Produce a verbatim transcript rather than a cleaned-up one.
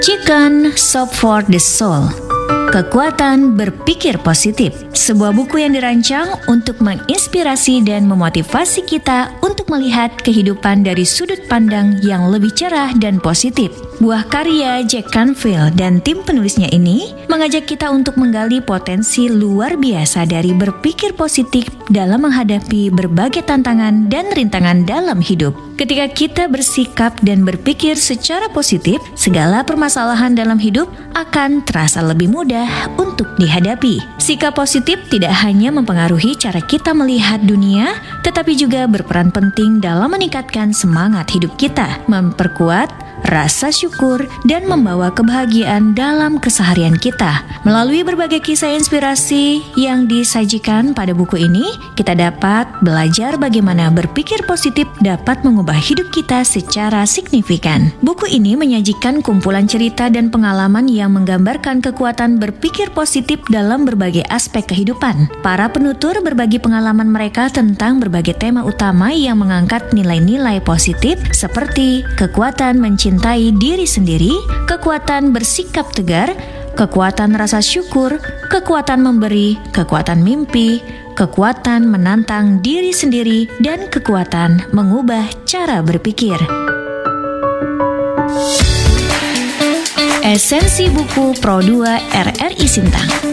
Chicken Soup for the Soul. Kekuatan berpikir positif. Sebuah buku yang dirancang untuk menginspirasi dan memotivasi kita untuk melihat kehidupan dari sudut pandang yang lebih cerah dan positif. Buah karya Jack Canfield dan tim penulisnya ini mengajak kita untuk menggali potensi luar biasa dari berpikir positif dalam menghadapi berbagai tantangan dan rintangan dalam hidup. Ketika kita bersikap dan berpikir secara positif, segala permasalahan dalam hidup akan terasa lebih mudah untuk dihadapi. Sikap positif tidak hanya mempengaruhi cara kita melihat dunia, tetapi juga berperan penting dalam meningkatkan semangat hidup kita, memperkuat rasa syukur, dan membawa kebahagiaan dalam keseharian kita. Melalui berbagai kisah inspirasi yang disajikan pada buku ini, kita dapat belajar bagaimana berpikir positif dapat mengubah hidup kita secara signifikan. Buku ini menyajikan kumpulan cerita dan pengalaman yang menggambarkan kekuatan berpikir positif dalam berbagai aspek kehidupan. Para penutur berbagi pengalaman mereka tentang berbagai tema utama yang mengangkat nilai-nilai positif seperti kekuatan mencintai mencintai diri sendiri, kekuatan bersikap tegar, kekuatan rasa syukur, kekuatan memberi, kekuatan mimpi, kekuatan menantang diri sendiri, dan kekuatan mengubah cara berpikir. Esensi buku Pro dua R R I Sintang.